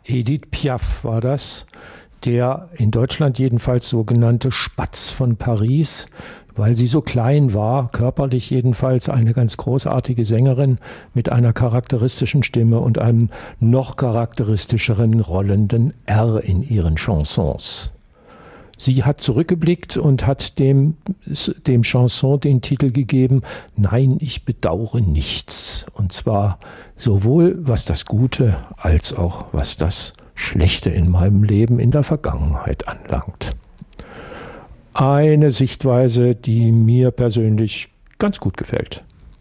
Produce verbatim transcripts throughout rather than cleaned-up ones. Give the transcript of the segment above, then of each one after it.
Edith Piaf war das, der in Deutschland jedenfalls sogenannte Spatz von Paris, weil sie so klein war, körperlich jedenfalls eine ganz großartige Sängerin mit einer charakteristischen Stimme und einem noch charakteristischeren rollenden R in ihren Chansons. Sie hat zurückgeblickt und hat dem, dem Chanson den Titel gegeben, Nein, ich bedaure nichts. Und zwar sowohl was das Gute als auch was das Schlechte in meinem Leben in der Vergangenheit anlangt. Eine Sichtweise, die mir persönlich ganz gut gefällt.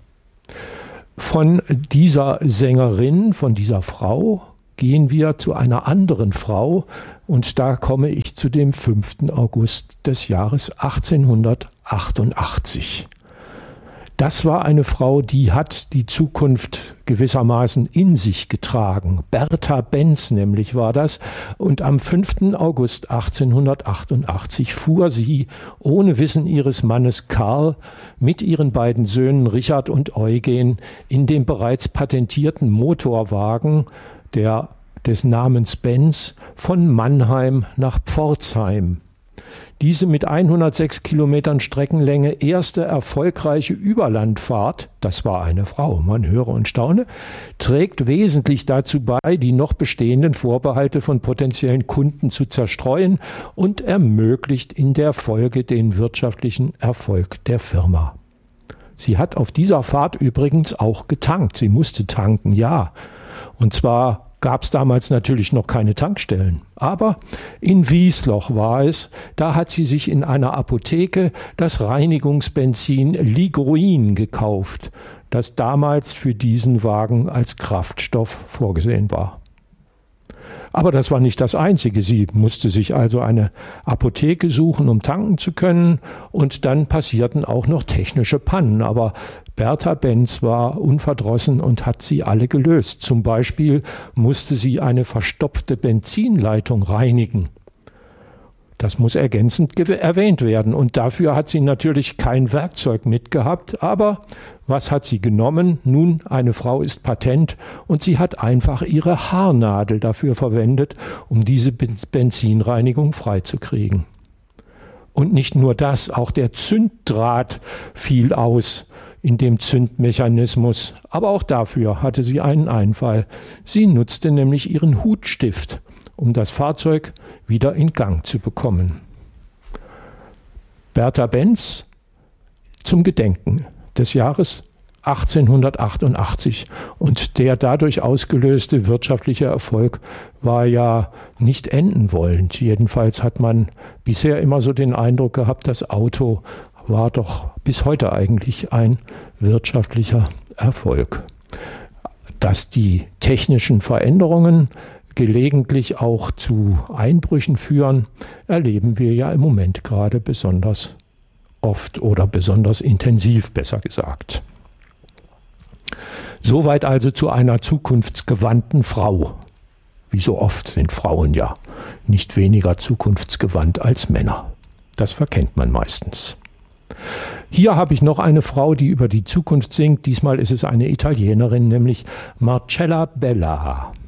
Von dieser Sängerin, von dieser Frau, gehen wir zu einer anderen Frau und da komme ich zu dem fünften August des Jahres achtzehnhundertachtundachtzig. Das war eine Frau, die hat die Zukunft gewissermaßen in sich getragen. Bertha Benz nämlich war das. Und am fünften August achtzehnhundertachtundachtzig fuhr sie ohne Wissen ihres Mannes Karl mit ihren beiden Söhnen Richard und Eugen in dem bereits patentierten Motorwagen, der des Namens Benz, von Mannheim nach Pforzheim. Diese mit hundertsechs Kilometern Streckenlänge erste erfolgreiche Überlandfahrt, das war eine Frau, man höre und staune, trägt wesentlich dazu bei, die noch bestehenden Vorbehalte von potenziellen Kunden zu zerstreuen und ermöglicht in der Folge den wirtschaftlichen Erfolg der Firma. Sie hat auf dieser Fahrt übrigens auch getankt. Sie musste tanken, ja. Und zwar gab es damals natürlich noch keine Tankstellen. Aber in Wiesloch war es, da hat sie sich in einer Apotheke das Reinigungsbenzin Ligroin gekauft, das damals für diesen Wagen als Kraftstoff vorgesehen war. Aber das war nicht das Einzige. Sie musste sich also eine Apotheke suchen, um tanken zu können. Und dann passierten auch noch technische Pannen. Aber Bertha Benz war unverdrossen und hat sie alle gelöst. Zum Beispiel musste sie eine verstopfte Benzinleitung reinigen. Das muss ergänzend erwähnt werden. Und dafür hat sie natürlich kein Werkzeug mitgehabt. Aber was hat sie genommen? Nun, eine Frau ist patent und sie hat einfach ihre Haarnadel dafür verwendet, um diese Benzinreinigung freizukriegen. Und nicht nur das, auch der Zünddraht fiel aus in dem Zündmechanismus. Aber auch dafür hatte sie einen Einfall. Sie nutzte nämlich ihren Hutstift, um das Fahrzeug wieder in Gang zu bekommen. Bertha Benz zum Gedenken des Jahres achtzehnhundertachtundachtzig. Und der dadurch ausgelöste wirtschaftliche Erfolg war ja nicht enden wollend. Jedenfalls hat man bisher immer so den Eindruck gehabt, das Auto war doch bis heute eigentlich ein wirtschaftlicher Erfolg. Dass die technischen Veränderungen gelegentlich auch zu Einbrüchen führen, erleben wir ja im Moment gerade besonders oft oder besonders intensiv, besser gesagt. Soweit also zu einer zukunftsgewandten Frau. Wie so oft sind Frauen ja nicht weniger zukunftsgewandt als Männer. Das verkennt man meistens. Hier habe ich noch eine Frau, die über die Zukunft singt. Diesmal ist es eine Italienerin, nämlich Marcella Bella.